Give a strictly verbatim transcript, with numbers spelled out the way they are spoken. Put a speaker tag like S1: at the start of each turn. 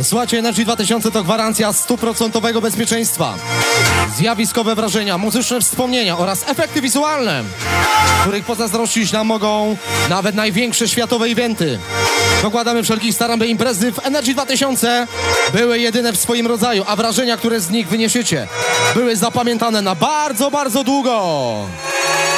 S1: Słuchajcie, Energy dwa tysiące to gwarancja stuprocentowego bezpieczeństwa. Zjawiskowe wrażenia, muzyczne wspomnienia oraz efekty wizualne, których pozazdrościć nam mogą nawet największe światowe eventy. Dokładamy wszelkich starań, by imprezy w Energy dwa tysiące były jedyne w swoim rodzaju, a wrażenia, które z nich wyniesiecie, były zapamiętane na bardzo, bardzo długo.